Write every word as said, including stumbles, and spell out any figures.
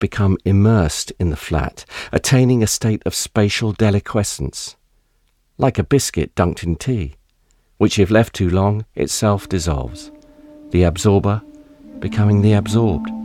become immersed in the flat, attaining a state of spatial deliquescence, like a biscuit dunked in tea, which if left too long itself dissolves, the absorber becoming the absorbed.